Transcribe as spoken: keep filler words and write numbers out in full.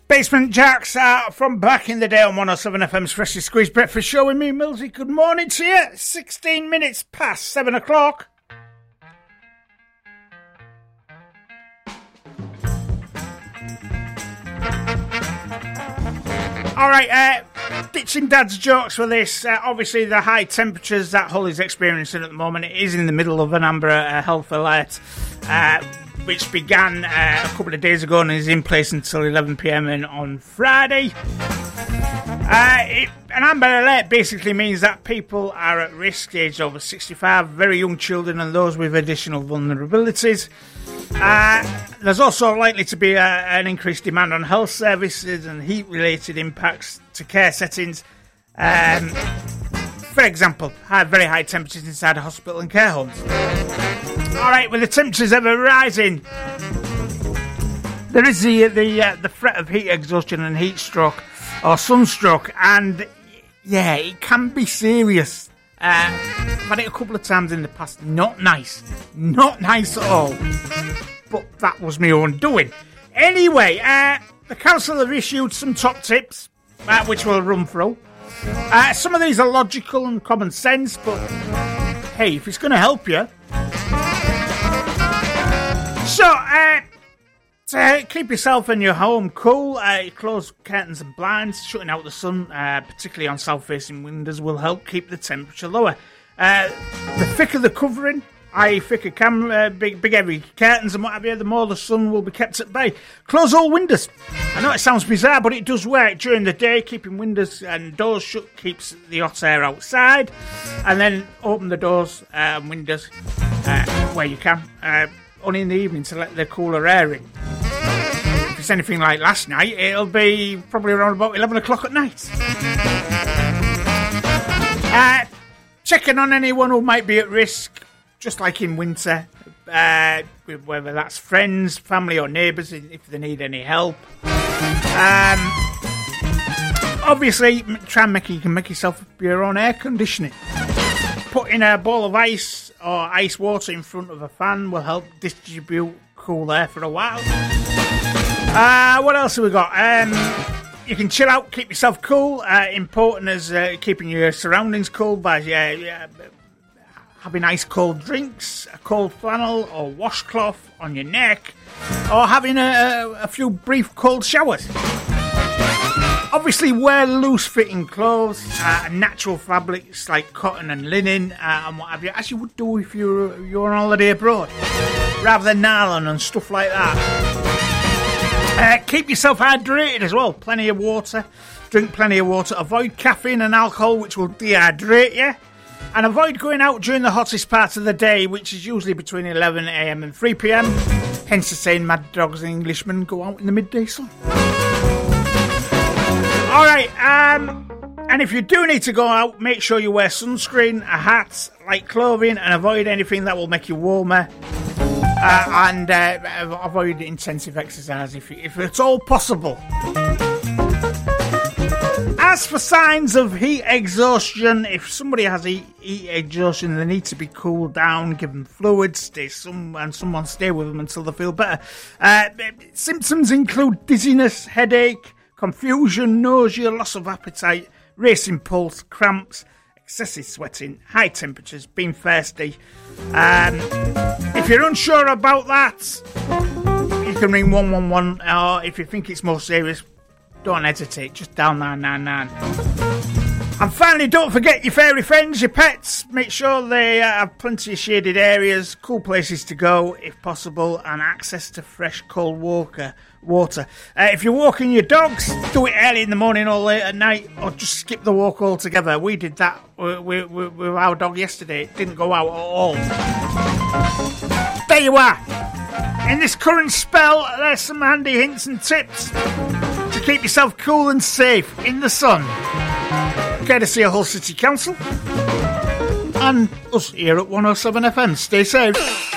Basement Jacks uh, from back in the day on one oh seven F M's Freshly Squeezed Breakfast Show with me, Millsy. Good morning to you. sixteen minutes past seven o'clock. Alright, uh, ditching Dad's jokes for this. Uh, obviously, the high temperatures that Hull is experiencing at the moment, it is in the middle of an Amber uh, health alert. Uh, which began uh, a couple of days ago and is in place until eleven p.m. and on Friday. Uh, it, an Amber Alert basically means that people are at risk, aged over sixty-five, very young children and those with additional vulnerabilities. Uh, there's also likely to be a, an increased demand on health services and heat-related impacts to care settings. Um, for example, high, very high temperatures inside a hospital and care homes. Alright, with the temperatures ever rising, there is the the uh, the threat of heat exhaustion and heat stroke or sunstroke, and yeah, it can be serious. Uh, I've had it a couple of times in the past. Not nice, not nice at all. But that was my own doing. Anyway, uh, the council have issued some top tips, uh, which we'll run through. Uh, some of these are logical and common sense, but hey, if it's going to help you. So, uh, to keep yourself and your home cool, uh, close curtains and blinds, shutting out the sun, uh, particularly on south-facing windows, will help keep the temperature lower. Uh, the thicker the covering, that is thicker camera, uh, big, big heavy curtains and what have you, the more the sun will be kept at bay. Close all windows. I know it sounds bizarre, but it does work during the day. Keeping windows and doors shut keeps the hot air outside. And then open the doors uh, and windows uh, where you can. Uh, only in the evening to let the cooler air in. If it's anything like last night, it'll be probably around about eleven o'clock at night. Uh, checking on anyone who might be at risk, just like in winter, uh, whether that's friends, family or neighbours, if they need any help. Um, obviously, try and make you can make yourself your own air conditioning. Putting a ball of ice or ice water in front of a fan will help distribute cool air for a while. Uh, what else have we got? Um, you can chill out, keep yourself cool. Uh, important as uh, keeping your surroundings cool by uh, having ice cold drinks, a cold flannel or washcloth on your neck, or having a, a few brief cold showers. Obviously, wear loose-fitting clothes, uh, natural fabrics like cotton and linen, uh, and what have you, as you would do if you're, you're on holiday abroad, rather than nylon and stuff like that. Uh, keep yourself hydrated as well. Plenty of water. Drink plenty of water. Avoid caffeine and alcohol, which will dehydrate you. And avoid going out during the hottest part of the day, which is usually between eleven a.m. and three p.m. Hence the saying, mad dogs and Englishmen go out in the midday sun. Alright, um, and if you do need to go out, make sure you wear sunscreen, a hat, light clothing, and avoid anything that will make you warmer. Uh, and uh, avoid intensive exercise if, if it's all possible. As for signs of heat exhaustion, if somebody has heat, heat exhaustion, they need to be cooled down, give them fluids, stay some, and someone stay with them until they feel better. Uh, symptoms include dizziness, headache, confusion, nausea, loss of appetite, racing pulse, cramps, excessive sweating, high temperatures, being thirsty. Um, if you're unsure about that, you can ring one one one, or if you think it's more serious, don't hesitate, just dial nine nine nine. And finally, don't forget your furry friends, your pets. Make sure they uh, have plenty of shaded areas, cool places to go if possible, and access to fresh cold water. water. Uh, if you're walking your dogs, do it early in the morning or late at night, or just skip the walk altogether. We did that with, with, with our dog yesterday. It didn't go out at all. There you are. In this current spell, there's some handy hints and tips to keep yourself cool and safe in the sun. Courtesy of Hull City Council and us here at one oh seven F M. Stay safe.